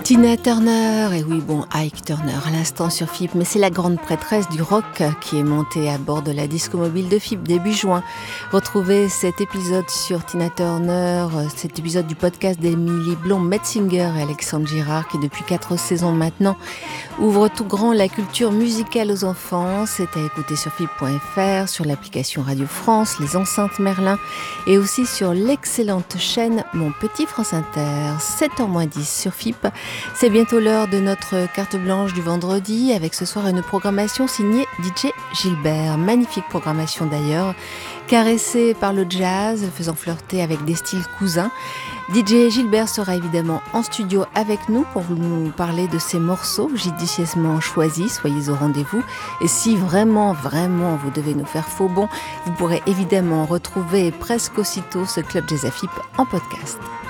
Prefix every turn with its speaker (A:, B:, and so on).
A: Tina Turner, et oui bon, Ike Turner à l'instant sur FIP, mais c'est la grande prêtresse du rock qui est montée à bord de la disco mobile de FIP début juin. Retrouvez cet épisode sur Tina Turner, cet épisode du podcast d'Emily Blom-Metzinger et Alexandre Girard qui depuis 4 saisons maintenant ouvre tout grand la culture musicale aux enfants. C'est à écouter sur FIP.fr, sur l'application Radio France, les enceintes Merlin et aussi sur l'excellente chaîne Mon Petit France Inter. 7h-10 sur FIP. C'est bientôt l'heure de notre carte blanche du vendredi avec ce soir une programmation signée DJ Gilbert. Magnifique programmation d'ailleurs, caressée par le jazz, faisant flirter avec des styles cousins. DJ Gilbert sera évidemment en studio avec nous pour nous parler de ses morceaux judicieusement choisis. Soyez au rendez-vous. Et si vraiment vous devez nous faire faux bon, vous pourrez évidemment retrouver presque aussitôt ce Club Jazz à FIP en podcast.